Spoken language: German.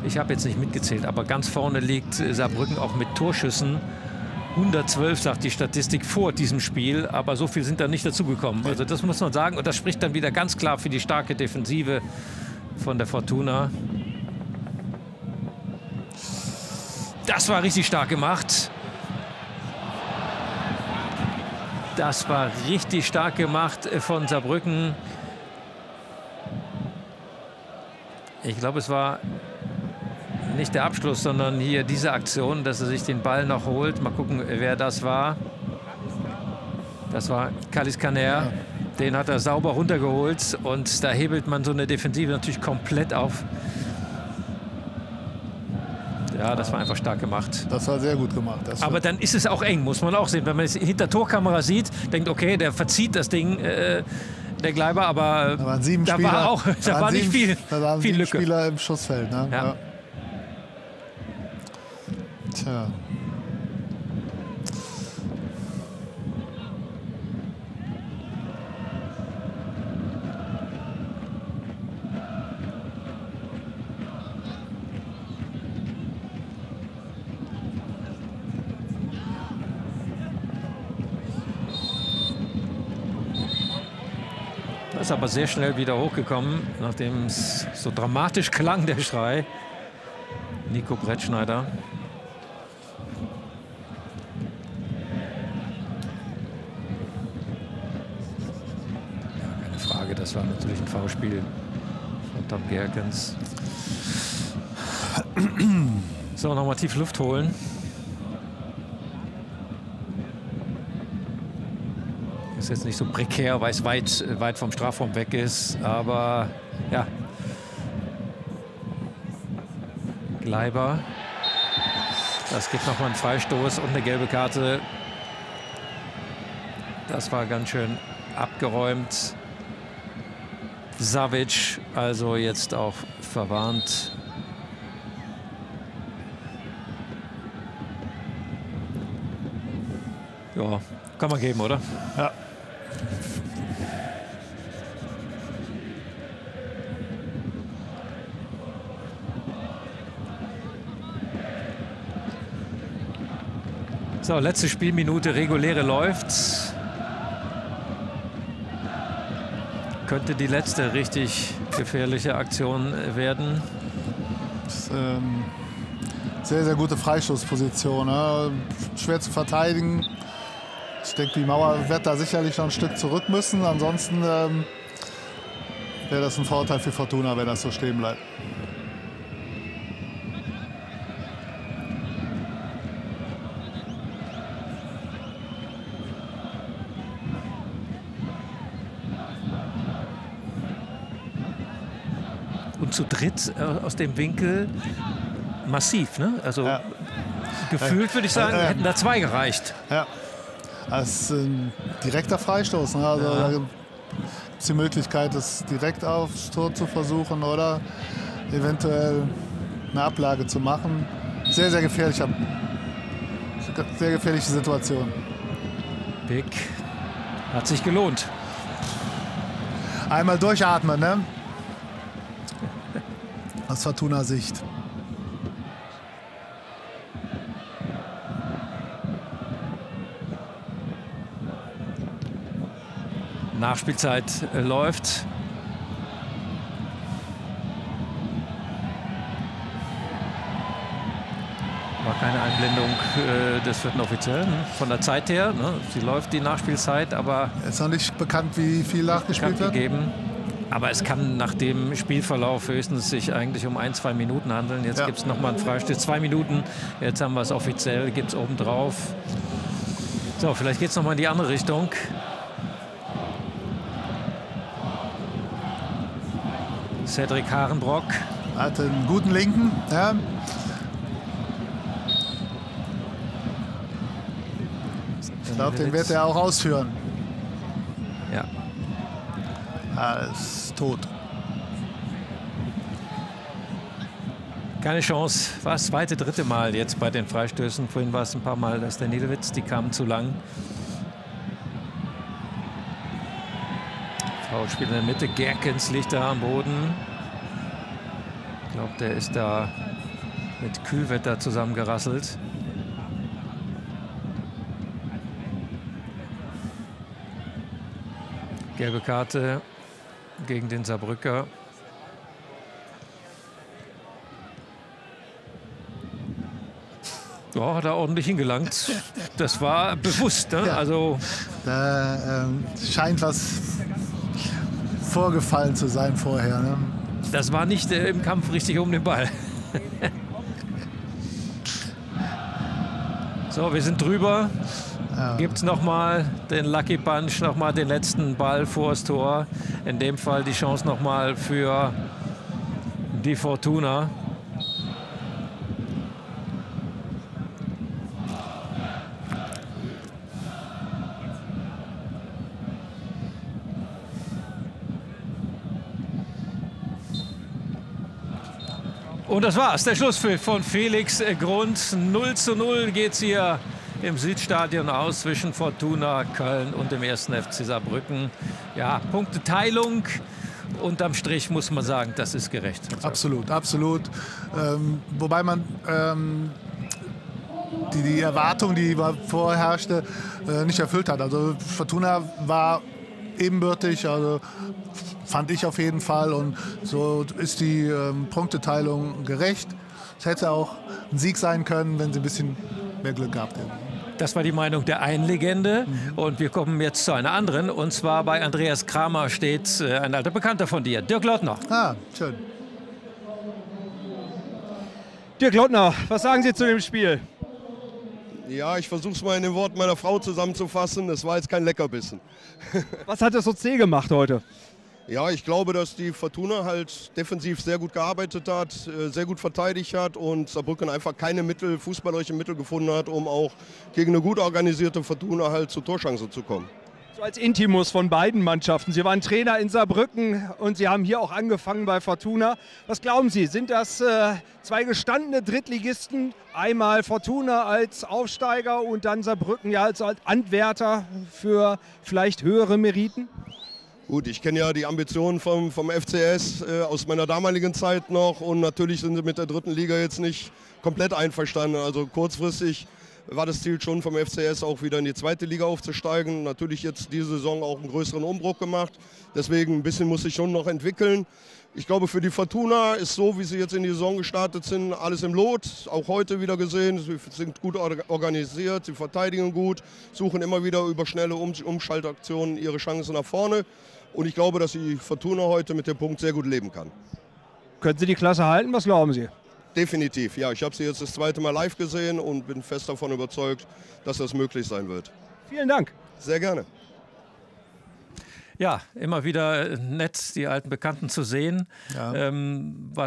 Ich habe jetzt nicht mitgezählt, aber ganz vorne liegt Saarbrücken auch mit Torschüssen. 112 sagt die Statistik vor diesem Spiel, aber so viel sind da nicht dazugekommen. Also das muss man sagen und das spricht dann wieder ganz klar für die starke Defensive von der Fortuna. Das war richtig stark gemacht. Das war richtig stark gemacht von Saarbrücken. Ich glaube, es war nicht der Abschluss, sondern hier diese Aktion, dass er sich den Ball noch holt. Mal gucken, wer das war. Das war Kalis Caner. Ja. Den hat er sauber runtergeholt. Und da hebelt man so eine Defensive natürlich komplett auf. Ja, das war einfach stark gemacht. Das war sehr gut gemacht. Aber dann ist es auch eng, muss man auch sehen. Wenn man es hinter Torkamera sieht, denkt, okay, der verzieht das Ding, der Gleiber, aber da waren 7 da Spieler, war auch da war nicht viel, da waren viel 7 Lücke. Spieler im Schussfeld. Ne? Ja. Ja. Tja. Ist aber sehr schnell wieder hochgekommen, nachdem es so dramatisch klang, der Schrei. Nico Brettschneider. Ja, keine Frage, das war natürlich ein Foulspiel von Tom Gerkens. So, nochmal tief Luft holen. Ist jetzt nicht so prekär, weil es weit vom Strafraum weg ist. Aber ja. Gleiber. Das gibt nochmal einen Freistoß und eine gelbe Karte. Das war ganz schön abgeräumt. Savic also jetzt auch verwarnt. Ja, kann man geben, oder? Ja. So, letzte Spielminute, reguläre läuft. Könnte die letzte richtig gefährliche Aktion werden. Das ist, sehr, sehr gute Freistoßposition. Ne? Schwer zu verteidigen. Ich denke, die Mauer wird da sicherlich noch ein Stück zurück müssen. Ansonsten wäre das ein Vorteil für Fortuna, wenn das so stehen bleibt. Und zu dritt aus dem Winkel massiv, ne? Also ja. Gefühlt würde ich sagen, hätten da 2 gereicht. Ja, das ist ein direkter Freistoß. Ne? Also da gibt es die Möglichkeit, das direkt aufs Tor zu versuchen oder eventuell eine Ablage zu machen. Sehr, sehr gefährlich. Sehr gefährliche Situation. Big. Hat sich gelohnt. Einmal durchatmen, ne? Aus Fortuna-Sicht. Nachspielzeit läuft. War keine Einblendung des 4. Offiziellen von der Zeit her. Ne? Sie läuft die Nachspielzeit, aber ist noch nicht bekannt, wie viel nachgespielt wird. Gegeben. Aber es kann nach dem Spielverlauf höchstens sich eigentlich um 1-2 Minuten handeln. Jetzt gibt es nochmal einen Freistoß. 2 Minuten. Jetzt haben wir es offiziell, gibt es obendrauf. So, vielleicht geht es nochmal in die andere Richtung. Cedric Harenbrock. Hat einen guten Linken. Ja. Ich glaube, den wird er auch ausführen. Ja. Alles tot. Keine Chance. War das 2., 3. Mal jetzt bei den Freistößen. Vorhin war es ein paar Mal, dass der Niederwitz, die kamen zu lang. Foulspiel in der Mitte. Gerkens liegt da am Boden. Ich glaube, der ist da mit Kühlwetter zusammengerasselt. Gelbe Karte gegen den Saarbrücker. Ja, hat er ordentlich hingelangt. Das war bewusst. Ne? Ja. Also Da scheint was vorgefallen zu sein vorher. Ne? das war nicht im Kampf richtig um den Ball. So, wir sind drüber. Ja. Gibt es nochmal den Lucky Punch, nochmal den letzten Ball vors Tor. In dem Fall die Chance nochmal für die Fortuna. Und das war's, der Schlusspfiff von Felix Grund. 0:0 geht es hier im Südstadion aus zwischen Fortuna Köln und dem 1. FC Saarbrücken. Ja, Punkteteilung. Unterm Strich muss man sagen, das ist gerecht. Absolut, absolut. Wobei man die Erwartung, die vorherrschte, nicht erfüllt hat. Also Fortuna war ebenbürtig, also fand ich auf jeden Fall. Und so ist die Punkteteilung gerecht. Es hätte auch ein Sieg sein können, wenn sie ein bisschen mehr Glück gehabt hätten. Das war die Meinung der einen Legende. Und wir kommen jetzt zu einer anderen. Und zwar bei Andreas Kramer steht ein alter Bekannter von dir, Dirk Lottner. Ah, schön. Dirk Lottner, was sagen Sie zu dem Spiel? Ja, ich versuche es mal in den Worten meiner Frau zusammenzufassen. Es war jetzt kein Leckerbissen. Was hat das so zäh gemacht heute? Ja, ich glaube, dass die Fortuna halt defensiv sehr gut gearbeitet hat, sehr gut verteidigt hat und Saarbrücken einfach keine fußballerische Mittel gefunden hat, um auch gegen eine gut organisierte Fortuna halt zu Torchancen zu kommen. So als Intimus von beiden Mannschaften. Sie waren Trainer in Saarbrücken und Sie haben hier auch angefangen bei Fortuna. Was glauben Sie, sind das zwei gestandene Drittligisten? Einmal Fortuna als Aufsteiger und dann Saarbrücken ja als Anwärter für vielleicht höhere Meriten? Gut, ich kenne ja die Ambitionen vom FCS aus meiner damaligen Zeit noch und natürlich sind sie mit der dritten Liga jetzt nicht komplett einverstanden. Also kurzfristig war das Ziel schon vom FCS auch wieder in die zweite Liga aufzusteigen. Natürlich jetzt diese Saison auch einen größeren Umbruch gemacht. Deswegen ein bisschen muss sich schon noch entwickeln. Ich glaube, für die Fortuna ist so, wie sie jetzt in die Saison gestartet sind, alles im Lot. Auch heute wieder gesehen, sie sind gut organisiert, sie verteidigen gut, suchen immer wieder über schnelle Umschaltaktionen ihre Chancen nach vorne. Und ich glaube, dass die Fortuna heute mit dem Punkt sehr gut leben kann. Können Sie die Klasse halten? Was glauben Sie? Definitiv, ja. Ich habe sie jetzt das zweite Mal live gesehen und bin fest davon überzeugt, dass das möglich sein wird. Vielen Dank. Sehr gerne. Ja, immer wieder nett, die alten Bekannten zu sehen. Ja. War